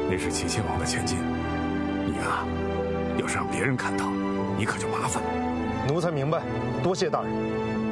那是齐亲王的千金，你啊，要是让别人看到，你可就麻烦了。 奴才明白，多谢大人。